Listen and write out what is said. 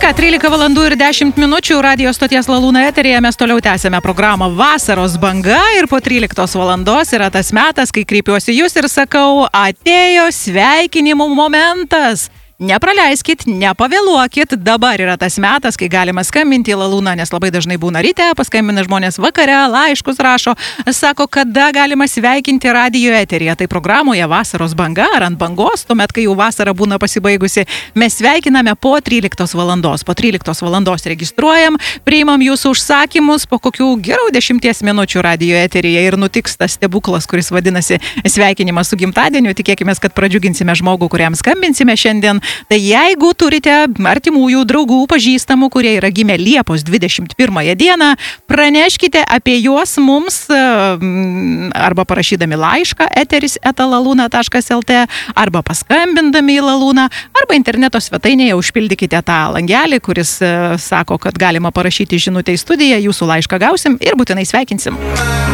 13 valandų ir 10 minučių radio stoties Lalūna eteryje mes toliau tęsėme programą Vasaros banga ir po 13 valandos yra tas metas, kai kreipiuosi jūs ir sakau, atėjo sveikinimų momentas. Nepraleiskit, nepavėluokit, dabar yra tas metas, kai galima skambinti į Lalūną, nes labai dažnai būna ryte, paskambina žmonės vakare, laiškus rašo, sako, kada galima sveikinti radio eteryje. Tai programoje Vasaros banga ar ant bangos, tuomet, kai jau vasara būna pasibaigusi, mes sveikiname po 13 valandos. Po 13 valandos registruojam, priimam jūsų užsakymus, po kokių gerų 10 minučių radio eteryje ir nutiks tas stebuklas, kuris vadinasi sveikinimas su gimtadieniu. Tikėkime, kad pradžiuginsime žmogų, kuriam skambinsime šiandien. Tai jeigu turite artimųjų, draugų, pažįstamų, kurie yra gimę Liepos 21 dieną, praneškite apie juos mums arba parašydami laišką eteris@laluna.lt arba paskambindami į Lalūną arba interneto svetainėje užpildykite tą langelį, kuris sako, kad galima parašyti žinutę į studiją, jūsų laišką gausim ir būtinai sveikinsim.